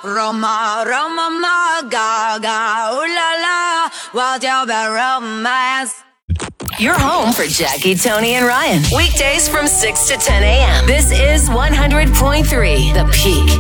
Roma, Roma, ma, gaga, ooh la la, what's your romance? You're home for Jackie, Tony, and Ryan. Weekdays from 6 to 10 a.m. This is 100.3 The Peak.